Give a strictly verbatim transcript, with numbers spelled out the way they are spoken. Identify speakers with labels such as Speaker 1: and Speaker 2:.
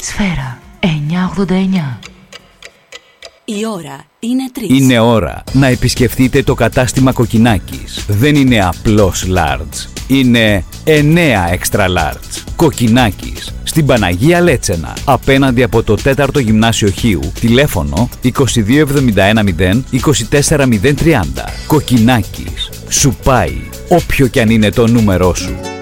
Speaker 1: Σφαίρα εννιακόσια ογδόντα εννιά.
Speaker 2: Η ώρα είναι τρεις.
Speaker 3: Είναι ώρα να επισκεφτείτε το κατάστημα Κοκκινάκης. Δεν είναι απλώς large. Είναι εννέα extra large. Κοκκινάκης. Στην Παναγία Λέτσενα. Απέναντι από το τέταρτο Γυμνάσιο Χίου. Τηλέφωνο είκοσι δύο εβδομήντα ένα μηδέν είκοσι τέσσερα μηδέν τριάντα. Κοκκινάκης. Σου πάει όποιο κι αν είναι το νούμερό σου.